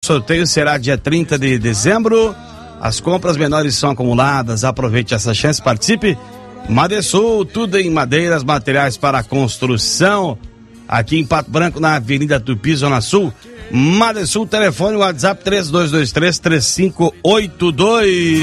sorteio será dia 30 de dezembro. As compras menores são acumuladas. Aproveite essa chance, participe. Madesul, tudo em madeiras, materiais para construção. Aqui em Pato Branco, na Avenida Tupi, Zona Sul. Madesul, telefone, WhatsApp 3223-3582.